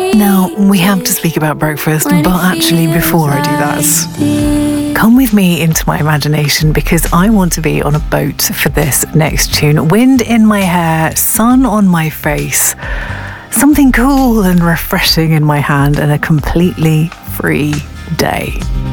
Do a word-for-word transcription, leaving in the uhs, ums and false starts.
Now, we have to speak about breakfast, but actually before I do that, come with me into my imagination because I want to be on a boat for this next tune. Wind in my hair, sun on my face, something cool and refreshing in my hand, and a completely free day.